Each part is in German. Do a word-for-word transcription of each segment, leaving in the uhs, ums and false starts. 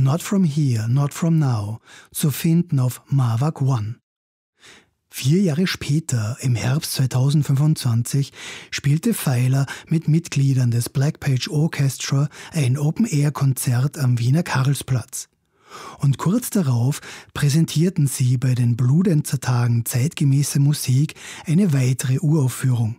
Not From Here, Not From Now zu finden auf Mavak One. Vier Jahre später, im Herbst zweitausendfünfundzwanzig, spielte Pfeiler mit Mitgliedern des Black Page Orchestra ein Open-Air-Konzert am Wiener Karlsplatz. Und kurz darauf präsentierten sie bei den Bludenzer-Tagen zeitgemäße Musik eine weitere Uraufführung.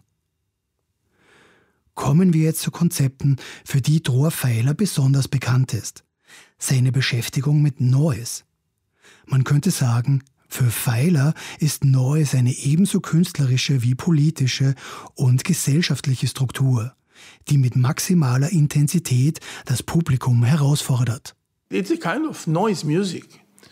Kommen wir jetzt zu Konzepten, für die Dror Pfeiler besonders bekannt ist. Seine Beschäftigung mit Noise. Man könnte sagen, für Pfeiler ist Noise eine ebenso künstlerische wie politische und gesellschaftliche Struktur, die mit maximaler Intensität das Publikum herausfordert. It's a kind of noise music.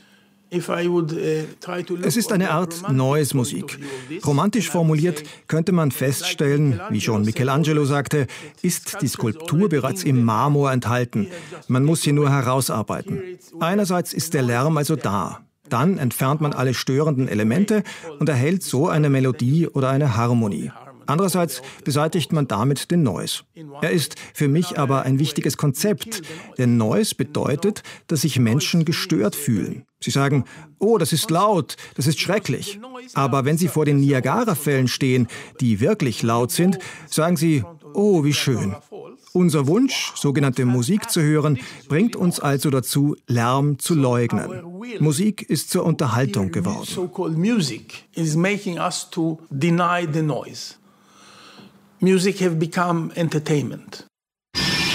Es ist eine Art Noise-Musik. Romantisch formuliert könnte man feststellen, wie schon Michelangelo sagte, ist die Skulptur bereits im Marmor enthalten. Man muss sie nur herausarbeiten. Einerseits ist der Lärm also da. Dann entfernt man alle störenden Elemente und erhält so eine Melodie oder eine Harmonie. Andererseits beseitigt man damit den Noise. Er ist für mich aber ein wichtiges Konzept, denn Noise bedeutet, dass sich Menschen gestört fühlen. Sie sagen, oh, das ist laut, das ist schrecklich. Aber wenn sie vor den Niagara-Fällen stehen, die wirklich laut sind, sagen sie, oh, wie schön. Unser Wunsch, sogenannte Musik zu hören, bringt uns also dazu, Lärm zu leugnen. Musik ist zur Unterhaltung geworden. Music have become entertainment.